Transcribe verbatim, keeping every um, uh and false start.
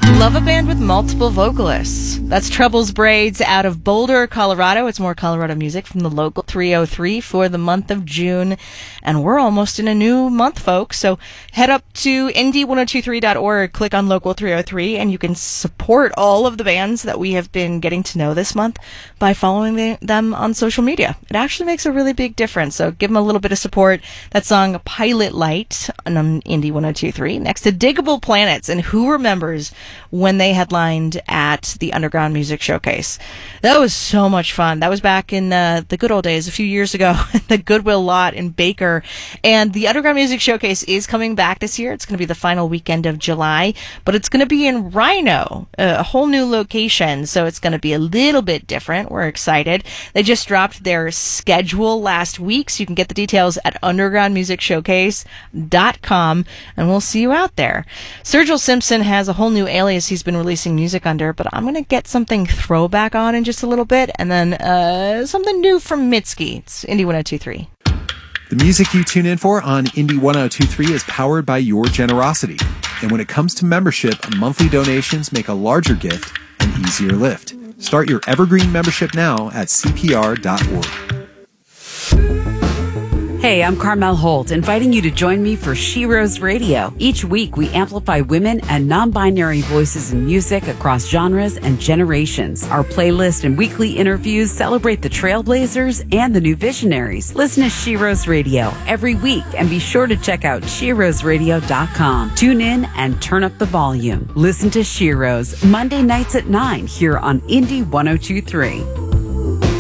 Love a band with multiple vocalists. That's Troubles Braids out of Boulder, Colorado. It's more Colorado music from the local three oh three for the month of June. And we're almost in a new month, folks. So head up to indie ten twenty-three dot org, click on Local three oh three, and you can support all of the bands that we have been getting to know this month by following the, them on social media. It actually makes a really big difference. So give them a little bit of support. That song, Pilot Light, on Indie ten twenty-three, next to Diggable Planets. And who remembers when they headlined at the Underground Music Showcase? That was so much fun. That was back in uh, the good old days, a few years ago, the Goodwill lot in Baker. And the Underground Music Showcase is coming back this year. It's going to be the final weekend of July, but it's going to be in Rhino, a whole new location. So it's going to be a little bit different. We're excited. They just dropped their schedule last week, so you can get the details at underground music showcase dot com, and we'll see you out there. Sergil Simpson has a whole new alias he's been releasing music under, but I'm going to get something throwback on in just a little bit, and then uh, something new from Mitski. It's Indie ten twenty-three. The music you tune in for on Indie ten twenty-three is powered by your generosity. And when it comes to membership, monthly donations make a larger gift an easier lift. Start your Evergreen membership now at C P R dot org. Hey, I'm Carmel Holt, inviting you to join me for She Rose Radio. Each week, we amplify women and non-binary voices in music across genres and generations. Our playlist and weekly interviews celebrate the trailblazers and the new visionaries. Listen to She Rose Radio every week, and be sure to check out she rose radio dot com. Tune in and turn up the volume. Listen to She Rose Monday nights at nine here on Indie ten twenty-three.